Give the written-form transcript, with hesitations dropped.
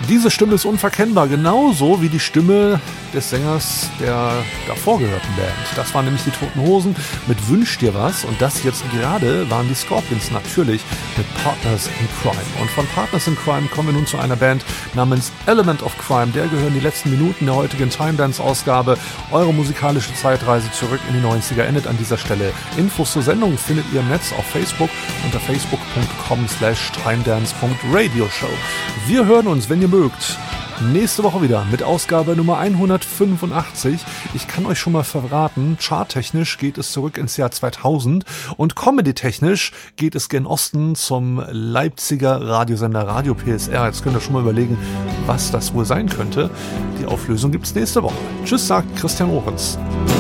Diese Stimme ist unverkennbar, genauso wie die Stimme des Sängers der davor gehörten Band. Das waren nämlich die Toten Hosen mit Wünsch dir was, und das jetzt gerade waren die Scorpions natürlich mit Partners in Crime. Und von Partners in Crime kommen wir nun zu einer Band namens Element of Crime. Der gehören die letzten Minuten der heutigen Time Dance Ausgabe. Eure musikalische Zeitreise zurück in die 90er endet an dieser Stelle. Infos zur Sendung findet ihr im Netz auf Facebook unter facebook.com/timedance.radioshow. Wir hören uns, wenn ihr mögt, nächste Woche wieder mit Ausgabe Nummer 185. Ich kann euch schon mal verraten, charttechnisch geht es zurück ins Jahr 2000 und comedy-technisch geht es gen Osten zum Leipziger Radiosender Radio PSR. Jetzt könnt ihr schon mal überlegen, was das wohl sein könnte. Die Auflösung gibt's nächste Woche. Tschüss, sagt Christian Ohrens.